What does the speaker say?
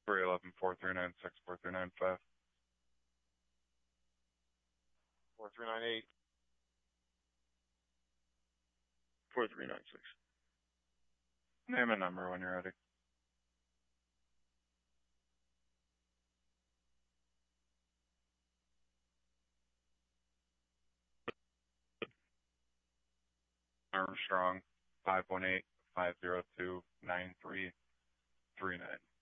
311-439-6495. 4398. 4396. Name and number when you're ready. Armstrong, 518-502-9339.